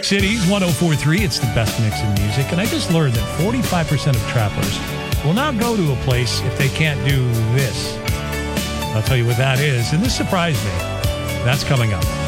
City's 104.3, it's the best mix in music. And I just learned that 45% of travelers will not go to a place if they can't do this. I'll tell you what that is. And this surprised me. That's coming up.